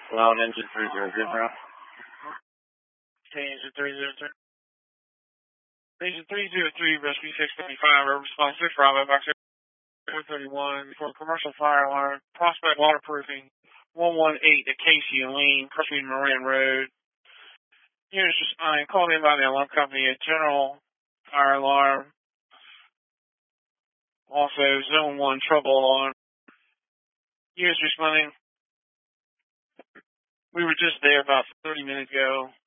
Loud engine 300. Engine 303. Engine 303, rescue 675, response 6, Bravo, box 31 for commercial fire alarm, prospect waterproofing, 118 at Casey and Lean, Cushing Moran Road. Units responding, called in by the alarm company, a general fire alarm. Also, zone 1 trouble alarm. Units responding. We were just there about 30 minutes ago.